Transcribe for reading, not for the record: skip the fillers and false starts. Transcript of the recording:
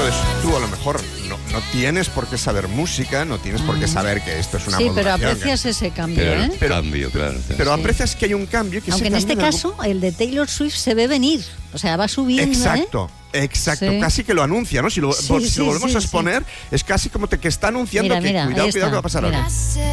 Entonces tú a lo mejor no tienes por qué saber música, no tienes por qué saber que esto es una modulación. Sí, pero aprecias ese cambio, ¿eh? Claro. Pero aprecias que hay un cambio. Que aunque en este caso, el de Taylor Swift se ve venir. O sea, va subiendo, Exacto. Sí. Casi que lo anuncia, ¿no? Si lo volvemos a exponer, es casi como que está anunciando mira, cuidado que va a pasar algo.